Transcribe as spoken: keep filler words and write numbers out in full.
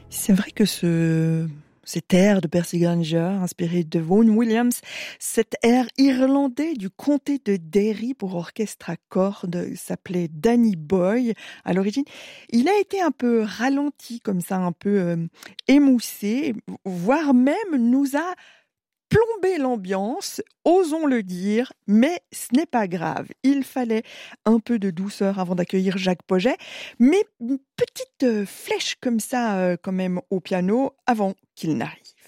C'est vrai que ce cet air de Percy Grainger, inspiré de Vaughan Williams, cet air irlandais du comté de Derry pour orchestre à cordes, s'appelait Danny Boy à l'origine. Il a été un peu ralenti comme ça, un peu euh, émoussé, voire même nous a plombé l'ambiance, osons le dire, mais ce n'est pas grave. Il fallait un peu de douceur avant d'accueillir Jacques Poget, mais une petite euh, flèche comme ça euh, quand même au piano avant qu'il n'arrive.